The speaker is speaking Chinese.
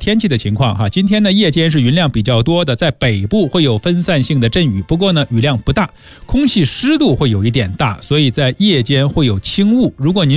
天气的情况哈。今天呢，夜间是云量比较多的，在北部会有分散性的阵雨，不过呢，雨量不大，空气湿度会有一点大，所以在夜间会有轻雾。如果您